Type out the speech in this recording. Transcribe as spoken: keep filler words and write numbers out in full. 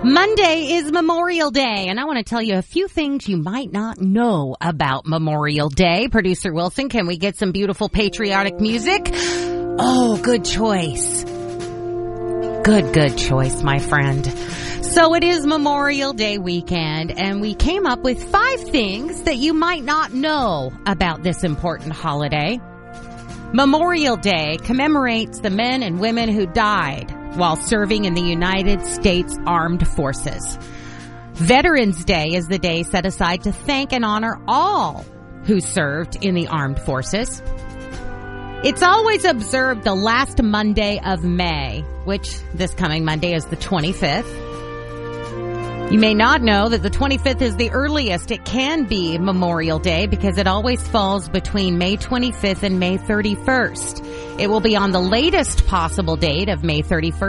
Monday is Memorial Day, and I want to tell you a few things you might not know about Memorial Day. Producer Wilson, can we get some beautiful patriotic music? Oh, good choice. Good, good choice, my friend. So it is Memorial Day weekend, and we came up with five things that you might not know about this important holiday. Memorial Day commemorates the men and women who died while serving in the United States Armed Forces. Veterans Day is the day set aside to thank and honor all who served in the armed forces. It's always observed the last Monday of May, which this coming Monday is the twenty-fifth. You may not know that the twenty-fifth is the earliest it can be Memorial Day because it always falls between May twenty-fifth and May thirty-first. It will be on the latest possible date of May thirty-first.